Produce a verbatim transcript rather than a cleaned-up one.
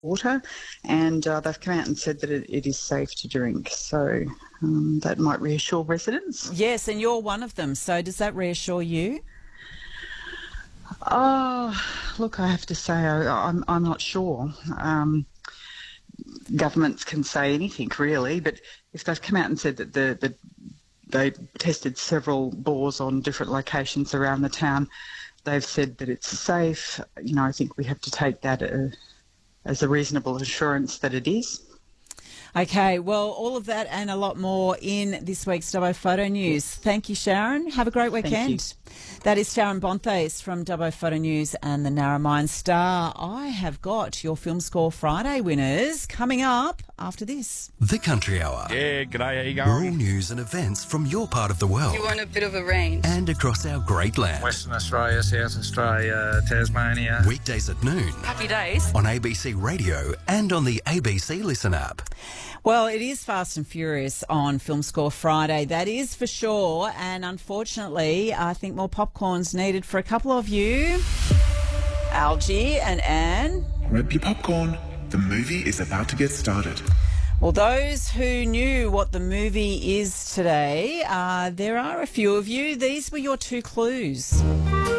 water, and uh, they've come out and said that it, it is safe to drink. So um, that might reassure residents. Yes, and you're one of them. So does that reassure you? Oh, look, I have to say I, I'm I'm not sure. Um, governments can say anything really, but if they've come out and said that the, the they tested several bores on different locations around the town, they've said that it's safe. You know, I think we have to take that uh, as a reasonable assurance that it is. Okay, well, all of that and a lot more in this week's Dubbo Photo News. Thank you, Sharon. Have a great weekend. That is Sharon Bontes from Dubbo Photo News and the Narromine Star. I have got your Film Score Friday winners coming up after this. The Country Hour. Yeah, g'day, how you going? Rural news and events from your part of the world. You want a bit of a range? And across our great land. Western Australia, South Australia, Tasmania. Weekdays at noon. Happy days. On A B C Radio and on the A B C Listen app. Well, it is Fast and Furious on Film Score Friday, that is for sure. And unfortunately, I think more popcorn's needed for a couple of you. Algie and Anne. Grab your popcorn. The movie is about to get started. Well, those who knew what the movie is today, uh, there are a few of you. These were your two clues.